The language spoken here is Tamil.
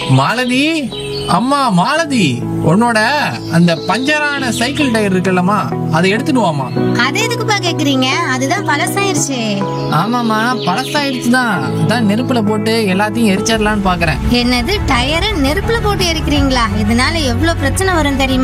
மாலதி, அம்மா மாலதி, உன்னோட அந்த பஞ்சரான சைக்கிள் டயர் இருக்குல்லம்மா, அதை எடுத்துட்டு வாமா. அது எதுக்குப்பா கேக்குறீங்க? அதுதான் பழசாயிருச்சு. ஆமாம்மா, பழசாயிடுச்சு தான். அதான் நெருப்புல போட்டு எல்லாத்தையும் எரிச்சிடலான்னு பாக்குறேன். என்னது, டயரை நெருப்புல போட்டு எரிக்கிறீங்களா? இதனால எவ்வளவு பிரச்சனை வரும் தெரியுமா?